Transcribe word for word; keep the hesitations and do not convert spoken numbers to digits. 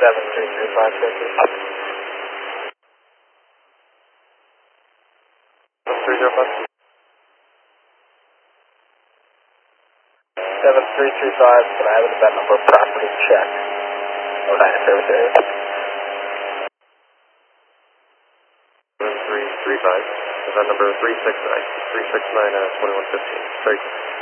seven three three five, thank you. three zero five. seven three three five, can I have that number property checked? oh nine service area. seven three three five, is that number three six nine, three six nine, uh, twenty-one fifteen. Very good.